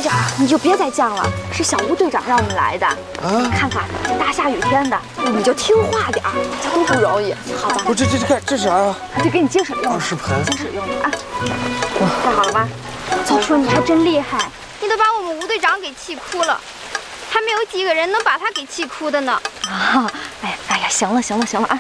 点你就别再犟了，是小吴队长让我们来的。看看这大下雨天的，你就听话点儿，这都不容易，好吧？ 不，这啥呀？ 这给你接水用的。 是盆。 接水用的啊。看好了吧？早说你还真厉害， 你都把我们吴队长给气哭了，还没有几个人能把他给气哭的呢。 哎呀，行了啊，